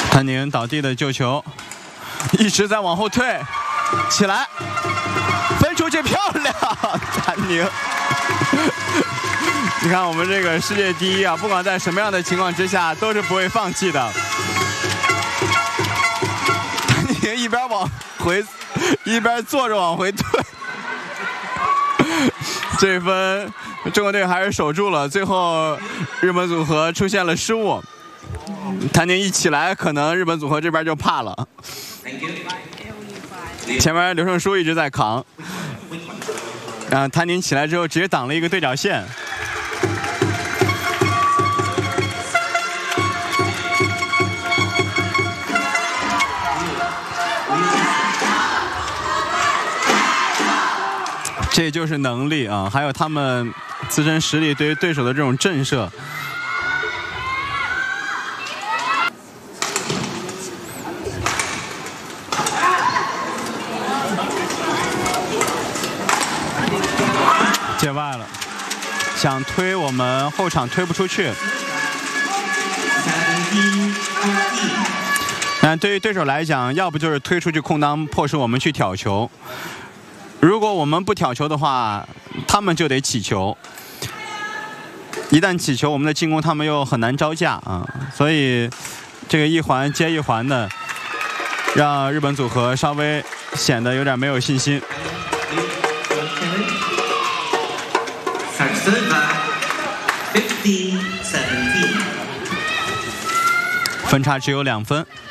谭宁倒地的救球，一直在往后退，起来，分出去，漂亮！谭宁，你看我们这个世界第一啊，不管在什么样的情况之下，都是不会放弃的。谭宁一边往回，一边坐着往回退。这一分，中国队还是守住了。最后，日本组合出现了失误。谭宁一起来，可能日本组合这边就怕了。前面刘胜书一直在扛，谭宁起来之后直接挡了一个对角线。这就是能力啊，还有他们自身实力对于对手的这种震慑。界外了，想推我们后场推不出去。但对于对手来讲，要不就是推出去空当，迫使我们去挑球。如果我们不挑球的话，他们就得起球。一旦起球，我们的进攻他们又很难招架啊，所以这个一环接一环的，让日本组合稍微显得有点没有信心。分差只有2分。